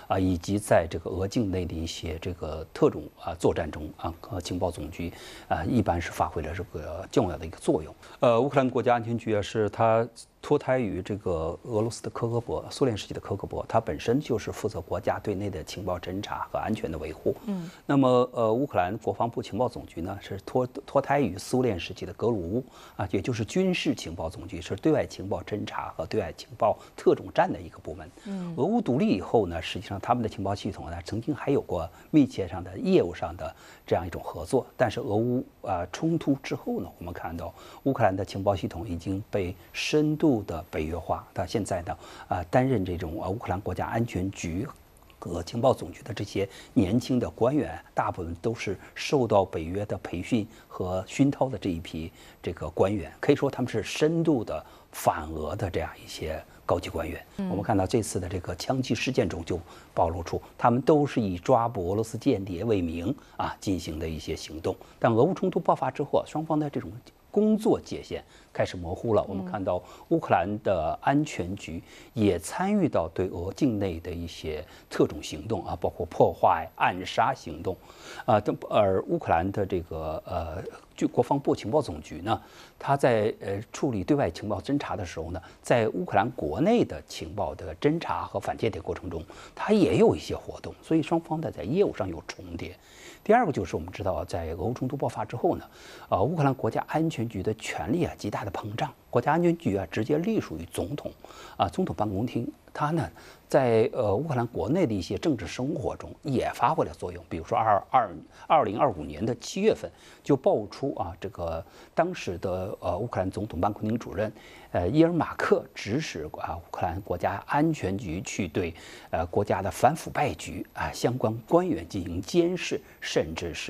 以及在这个俄境内的一些这个特种作战中和情报总局一般是发挥了这个重要的一个作用。乌克兰国家安全局是它脱胎于这个俄罗斯的科格勃，苏联时期的科格勃，它本身就是负责国家对内的情报侦察和安全的维护。那么乌克兰国防部情报总局呢是脱胎于苏联时期的格鲁乌也就是军事情报总局，是对外情报侦察和对外情报特种战的一个部门。俄乌独立以后呢，实际上他们的情报系统呢曾经还有过密切上的业务上的这样一种合作，但是俄乌冲突之后呢，我们看到乌克兰的情报系统已经被深度的北约化，到现在呢，担任这种乌克兰国家安全局和情报总局的这些年轻的官员，大部分都是受到北约的培训和熏陶的这一批这个官员，可以说他们是深度的反俄的这样一些高级官员。我们看到这次的这个枪击事件中就暴露出，他们都是以抓捕俄罗斯间谍为名进行的一些行动。但俄乌冲突爆发之后，双方的这种工作界限开始模糊了。我们看到乌克兰的安全局也参与到对俄境内的一些特种行动包括破坏、暗杀行动而乌克兰的这个国防部情报总局呢，他在处理对外情报侦察的时候呢，在乌克兰国内的情报的侦察和反间谍过程中，它也有一些活动，所以双方的在业务上有重叠。第二个就是我们知道，在俄乌冲突爆发之后呢，乌克兰国家安全局的权力极大的膨胀，国家安全局直接隶属于总统，总统办公厅，它呢在乌克兰国内的一些政治生活中也发挥了作用。比如说2025年的7月份就爆出这个当时的乌克兰总统办公厅主任伊尔马克指使乌克兰国家安全局去对国家的反腐败局相关官员进行监视，甚至是